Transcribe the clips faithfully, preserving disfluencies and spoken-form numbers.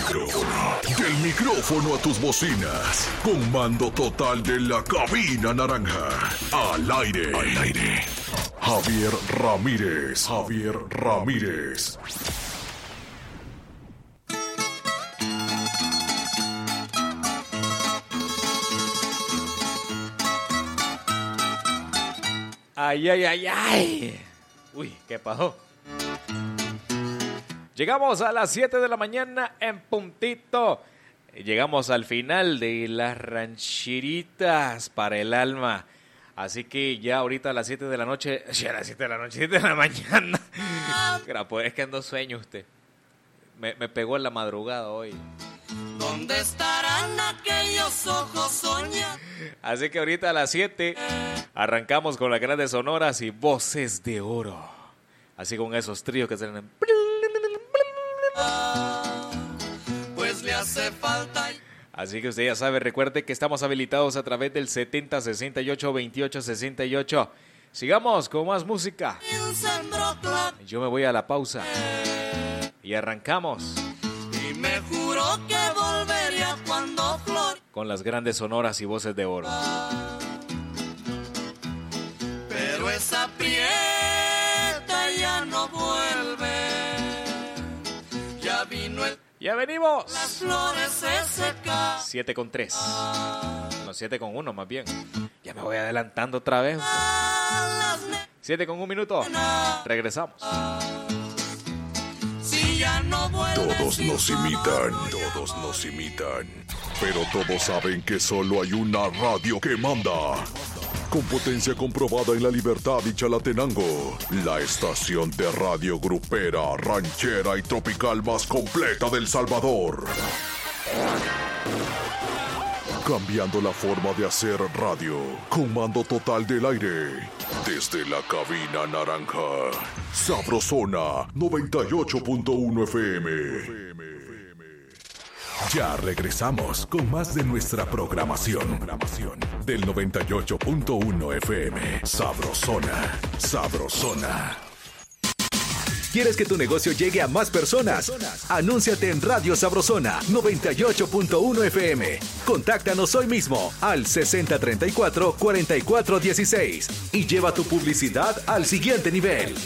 micrófono. Del micrófono a tus bocinas. Con mando total de la cabina naranja. Al aire. Al aire. Javier Ramírez. Javier Ramírez. Ay, ay, ay, ay. Uy, ¿qué pasó? Llegamos a las siete de la mañana en puntito. Llegamos al final de las rancheritas para el alma. Así que ya ahorita a las siete de la noche, ya a las siete de la noche, siete de la mañana. Pues es que ando sueño usted. Me, me pegó en la madrugada hoy. ¿Dónde estarán aquellos ojos soñados? Así que ahorita a las siete arrancamos con las grandes sonoras y voces de oro. Así con esos tríos que salen. Pues le hace falta. Así que usted ya sabe, recuerde que estamos habilitados a través del setenta sesenta y ocho veintiocho sesenta y ocho. Sigamos con más música. Yo me voy a la pausa y arrancamos. Y me juró que volvería cuando flor. Con las grandes sonoras y voces de oro. Pero esa prieta ya no vuelve. Ya vino el... ¡Ya venimos! Las flores se secan. siete con tres. No, siete con uno más bien. Ya me voy adelantando otra vez. siete con un minuto. Regresamos. Si ya no vuelve, todos nos imitan, todos nos imitan. Pero todos saben que solo hay una radio que manda. Con potencia comprobada en La Libertad y Chalatenango. La estación de radio grupera, ranchera y tropical más completa del Salvador. Cambiando la forma de hacer radio. Con mando total del aire. Desde la cabina naranja. Sabrosona noventa y ocho punto uno F M. Ya regresamos con más de nuestra programación. Del noventa y ocho punto uno F M. Sabrosona. Sabrosona. ¿Quieres que tu negocio llegue a más personas? Anúnciate en Radio Sabrosona noventa y ocho punto uno F M. Contáctanos hoy mismo al sesenta treinta y cuatro cuarenta y cuatro dieciséis y lleva tu publicidad al siguiente nivel.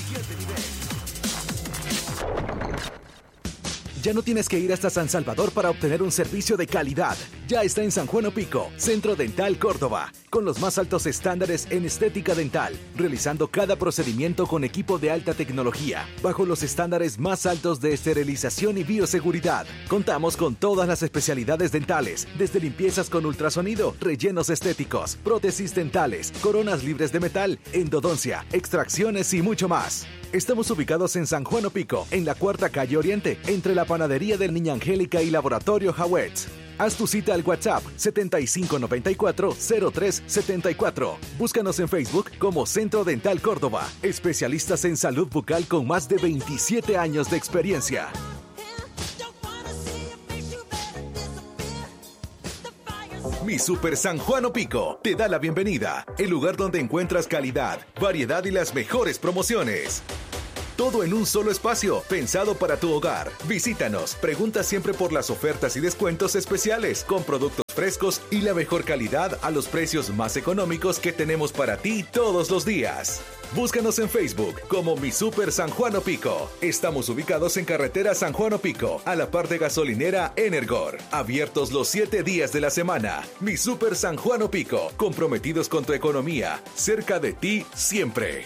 Ya no tienes que ir hasta San Salvador para obtener un servicio de calidad. Ya está en San Juan Opico, Centro Dental Córdoba, con los más altos estándares en estética dental, realizando cada procedimiento con equipo de alta tecnología, bajo los estándares más altos de esterilización y bioseguridad. Contamos con todas las especialidades dentales, desde limpiezas con ultrasonido, rellenos estéticos, prótesis dentales, coronas libres de metal, endodoncia, extracciones y mucho más. Estamos ubicados en San Juan Opico, en la Cuarta Calle Oriente, entre la Panadería del Niña Angélica y Laboratorio Hawetz. Haz tu cita al WhatsApp setenta y cinco noventa y cuatro cero tres setenta y cuatro. Búscanos en Facebook como Centro Dental Córdoba. Especialistas en salud bucal con más de veintisiete años de experiencia. Mi Super San Juan Opico te da la bienvenida, el lugar donde encuentras calidad, variedad y las mejores promociones. Todo en un solo espacio, pensado para tu hogar. Visítanos, pregunta siempre por las ofertas y descuentos especiales, con productos frescos y la mejor calidad a los precios más económicos que tenemos para ti todos los días. Búscanos en Facebook como Mi Super San Juan Opico. Estamos ubicados en carretera San Juan Opico, a la par de gasolinera Energor. Abiertos los siete días de la semana. Mi Super San Juan Opico, comprometidos con tu economía, cerca de ti siempre.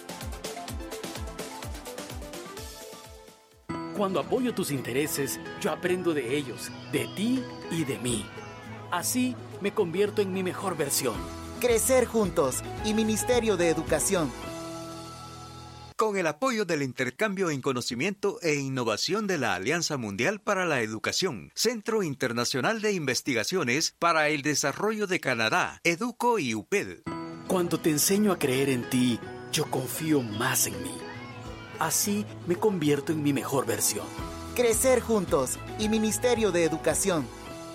Cuando apoyo tus intereses, yo aprendo de ellos, de ti y de mí. Así me convierto en mi mejor versión. Crecer juntos y Ministerio de Educación. Con el apoyo del intercambio en conocimiento e innovación de la Alianza Mundial para la Educación, Centro Internacional de Investigaciones para el Desarrollo de Canadá, EDUCO y U P E D. Cuando te enseño a creer en ti, yo confío más en mí. Así me convierto en mi mejor versión. Crecer juntos y Ministerio de Educación.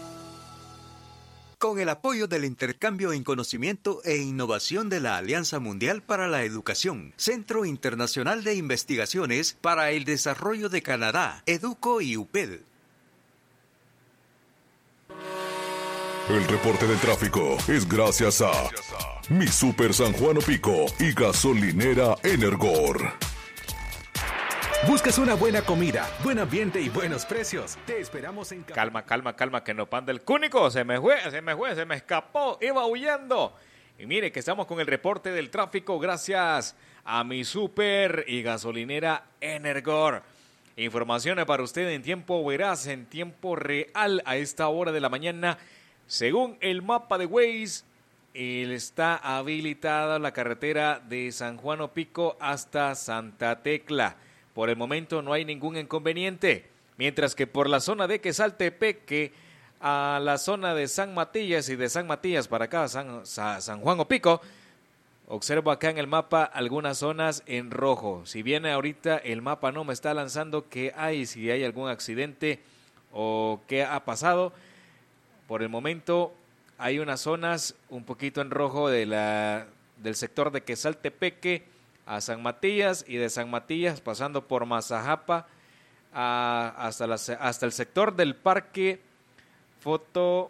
Con el apoyo del intercambio en conocimiento e innovación de la Alianza Mundial para la Educación, Centro Internacional de Investigaciones para el Desarrollo de Canadá, EDUCO y U P E D. El reporte del tráfico es gracias a Mi Super San Juan Pico y Gasolinera Energor. ¿Buscas una buena comida, buen ambiente y buenos precios? Te esperamos en... Calma, calma, calma, que no panda el cúnico. Se me fue, se me fue, se me escapó. Iba huyendo. Y mire que estamos con el reporte del tráfico gracias a Mi Super y Gasolinera Energor. Informaciones para usted en tiempo veraz, en tiempo real a esta hora de la mañana. Según el mapa de Waze, está habilitada la carretera de San Juan Opico hasta Santa Tecla. Por el momento no hay ningún inconveniente, mientras que por la zona de Quesaltepeque a la zona de San Matías y de San Matías para acá, San, San Juan Opico, observo acá en el mapa algunas zonas en rojo. Si bien ahorita el mapa no me está lanzando qué hay, si hay algún accidente o qué ha pasado, por el momento hay unas zonas un poquito en rojo de la, del sector de Quesaltepeque a San Matías y de San Matías pasando por Mazajapa a, hasta, la, hasta el sector del parque foto,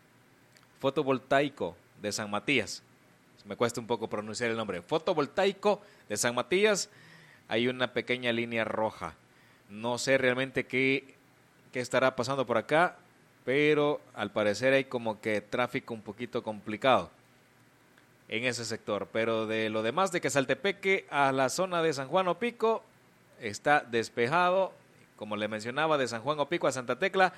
fotovoltaico de San Matías. Me cuesta un poco pronunciar el nombre. Fotovoltaico de San Matías, hay una pequeña línea roja. No sé realmente qué, qué estará pasando por acá, pero al parecer hay como que tráfico un poquito complicado en ese sector, pero de lo demás de Quesaltepeque a la zona de San Juan Opico está despejado, como le mencionaba, de San Juan Opico a Santa Tecla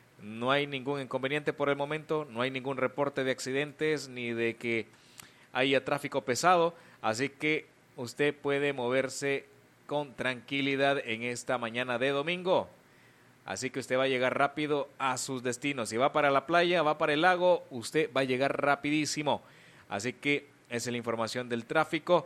no hay ningún inconveniente por el momento, no hay ningún reporte de accidentes ni de que haya tráfico pesado, así que usted puede moverse con tranquilidad en esta mañana de domingo, así que usted va a llegar rápido a sus destinos, si va para la playa, va para el lago, usted va a llegar rapidísimo. Así que esa es la información del tráfico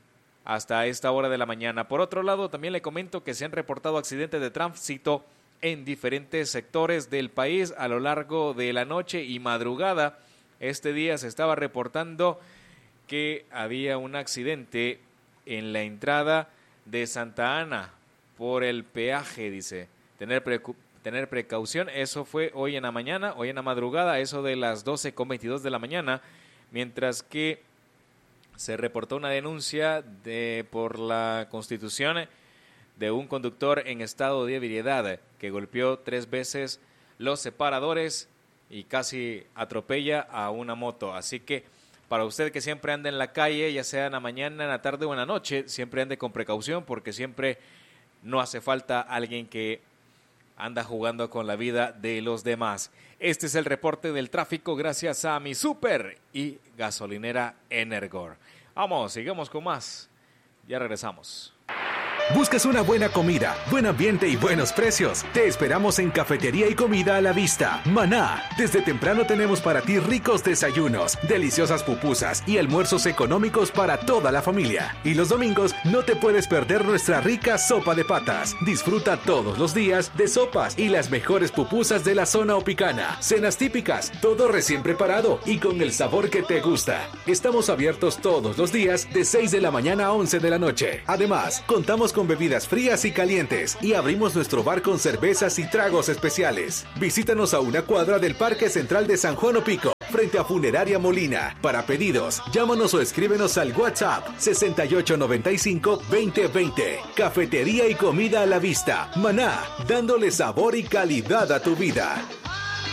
hasta esta hora de la mañana. Por otro lado, también le comento que se han reportado accidentes de tránsito en diferentes sectores del país a lo largo de la noche y madrugada. Este día se estaba reportando que había un accidente en la entrada de Santa Ana por el peaje, dice. Tener precu- tener precaución, eso fue hoy en la mañana, hoy en la madrugada, eso de las doce con veintidós de la mañana. Mientras que se reportó una denuncia de, por la Constitución de un conductor en estado de ebriedad que golpeó tres veces los separadores y casi atropella a una moto. Así que para usted que siempre anda en la calle, ya sea en la mañana, en la tarde o en la noche, siempre ande con precaución porque siempre no hace falta alguien que anda jugando con la vida de los demás. Este es el reporte del tráfico gracias a Mi Super y Gasolinera Energor. Vamos, sigamos con más. Ya regresamos. ¿Buscas una buena comida, buen ambiente y buenos precios? Te esperamos en Cafetería y Comida a la Vista, Maná. Desde temprano tenemos para ti ricos desayunos, deliciosas pupusas y almuerzos económicos para toda la familia. Y los domingos no te puedes perder nuestra rica sopa de patas. Disfruta todos los días de sopas y las mejores pupusas de la zona opicana. Cenas típicas, todo recién preparado y con el sabor que te gusta. Estamos abiertos todos los días de seis de la mañana a once de la noche. Además, contamos con con bebidas frías y calientes y abrimos nuestro bar con cervezas y tragos especiales. Visítanos a una cuadra del Parque Central de San Juan Opico, frente a Funeraria Molina. Para pedidos, llámanos o escríbenos al WhatsApp sesenta y ocho noventa y cinco veinte veinte. Cafetería y Comida a la Vista, Maná, dándole sabor y calidad a tu vida.